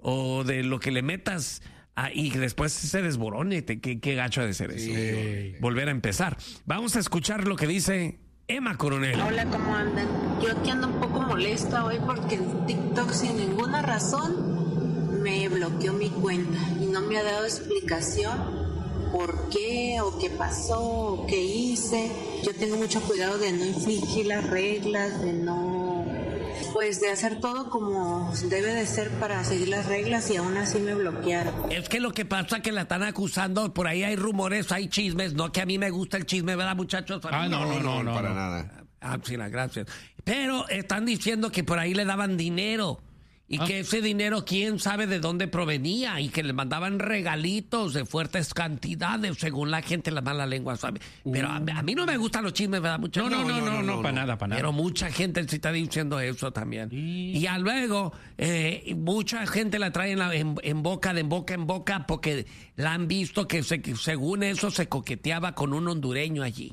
o de lo que le metas y después se desborone. Qué gacho ha de ser eso. Sí. Volver a empezar. Vamos a escuchar lo que dice Emma Coronel. Hola, ¿cómo andan? Yo aquí ando un poco molesta hoy porque el TikTok sin ninguna razón me bloqueó mi cuenta y no me ha dado explicación por qué o qué pasó o qué hice. Yo tengo mucho cuidado de no infringir las reglas, de no, pues de hacer todo como debe de ser para seguir las reglas y aún así me bloquearon. Es que lo que pasa es que la están acusando, por ahí hay rumores, hay chismes, no que a mí me gusta el chisme, ¿verdad, muchachos? No, para nada. Sí, gracias. Pero están diciendo que por ahí le daban dinero. Y que ese dinero, quién sabe de dónde provenía, y que le mandaban regalitos de fuertes cantidades, según la gente, la mala lengua sabe. Pero a mí no me gustan los chismes, ¿verdad, muchachos? No, para nada. Pero mucha gente sí está diciendo eso también. Y ya luego, mucha gente la trae en boca, de boca en boca, porque la han visto que según eso se coqueteaba con un hondureño allí.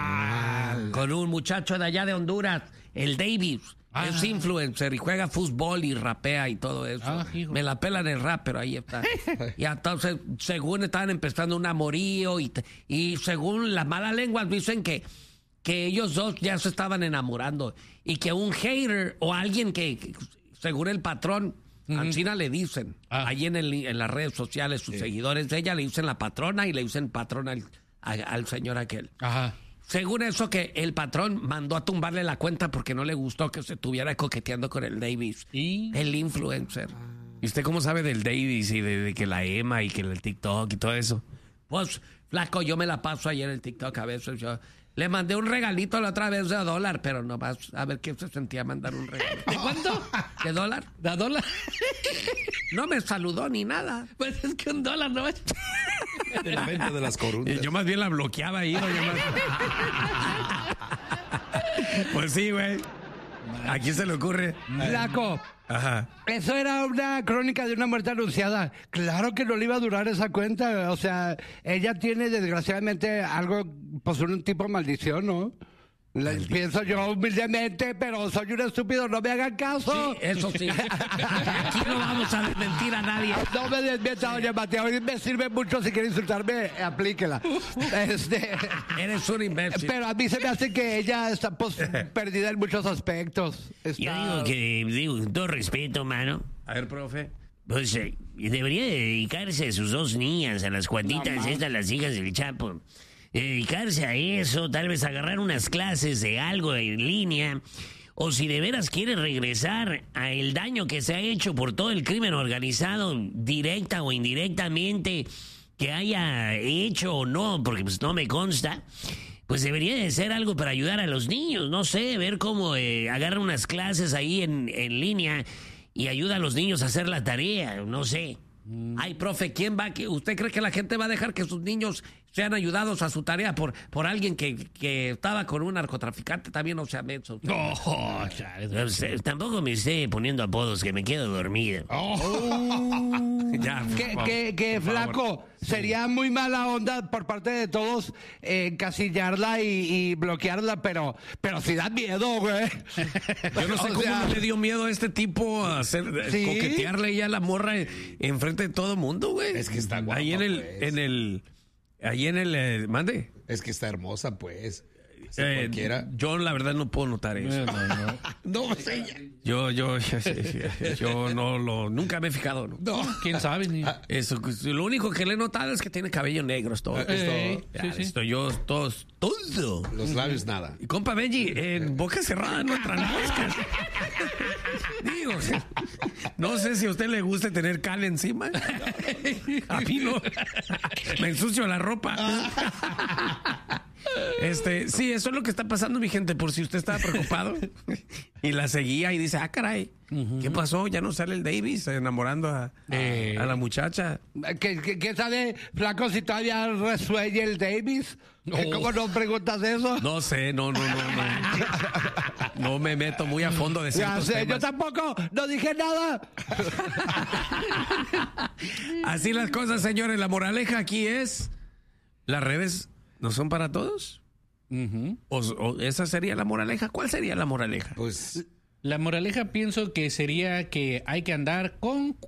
Con un muchacho de allá de Honduras, el Davis. Es influencer y juega fútbol y rapea y todo eso. Me la pelan el rap, pero ahí está. Y entonces, según estaban empezando un amorío y según las malas lenguas dicen que ellos dos ya se estaban enamorando y que un hater o alguien que según el patrón, Ancina le dicen, ahí en las redes sociales, sus seguidores de ella le dicen la patrona y le dicen patrona al señor aquel. Ajá. Según eso, que el patrón mandó a tumbarle la cuenta porque no le gustó que se estuviera coqueteando con el Davis, el influencer. ¿Y usted cómo sabe del Davis y de que la Emma y que el TikTok y todo eso? Pues, flaco, yo me la paso ahí en el TikTok a veces. Yo le mandé un regalito la otra vez de $1, pero nomás a ver qué se sentía mandar un regalo. ¿De cuánto? ¿De $1? ¿De $1? No me saludó ni nada. Pues es que $1 no es... De la venta de las corundas. Yo más bien la bloqueaba ahí. Pues sí, güey. ¿A quién se le ocurre? Flaco. Ajá. Eso era una crónica de una muerte anunciada. Claro que no le iba a durar esa cuenta. O sea, ella tiene desgraciadamente algo, pues un tipo de maldición, ¿no? Pienso yo humildemente, pero soy un estúpido, no me hagan caso. Sí, eso sí. Aquí no vamos a desmentir a nadie. No me desmienta, doña Mateo. Me sirve mucho. Si quiere insultarme, aplíquela. Eres un imbécil. Pero a mí se me hace que ella está perdida en muchos aspectos. Yo digo con todo respeto, mano. A ver, profe. Pues debería dedicarse a sus 2 niñas, a las cuantitas estas, las hijas del Chapo. Dedicarse a eso, tal vez agarrar unas clases de algo en línea, o si de veras quiere regresar a el daño que se ha hecho por todo el crimen organizado, directa o indirectamente, que haya hecho o no, porque pues no me consta, pues debería de ser algo para ayudar a los niños, no sé, ver cómo agarra unas clases ahí en línea y ayuda a los niños a hacer la tarea, no sé. Ay, profe, ¿quién va? ¿Usted cree que la gente va a dejar que sus niños sean ayudados a su tarea por alguien que estaba con un narcotraficante? También no sea menso. Tampoco me esté poniendo apodos, que me quedo dormido. Ya, que flaco, sería muy mala onda por parte de todos encasillarla y bloquearla, pero sí da miedo, güey. Yo no sé cómo no le dio miedo a este tipo a hacer coquetearle ya a la morra enfrente de todo el mundo, güey. Es que está guapa, ahí en el mande. Es que está hermosa, pues. Cualquiera. Yo la verdad no puedo notar eso. No, sé. Yo nunca me he fijado. No. ¿Quién sabe? Eso, lo único que le he notado es que tiene cabello negro, es todo. Estoy yo, todo. Los labios nada. Y compa Benji, en boca cerrada no entran moscas. Digo, no sé si a usted le gusta tener cal encima. A mí no. Me ensucio la ropa. Sí, eso es lo que está pasando, mi gente, por si usted estaba preocupado. Y la seguía y dice, caray, ¿qué pasó? Ya no sale el Davis enamorando a la muchacha. ¿Qué sabe, flaco, si todavía resuelve el Davis? ¿Cómo no preguntas eso? No sé, no. No me meto muy a fondo de ciertos temas. Yo tampoco, no dije nada. Así las cosas, señores. La moraleja aquí es, las redes no son para todos. O esa sería la moraleja. ¿Cuál sería la moraleja? Pues la moraleja pienso que sería que hay que andar con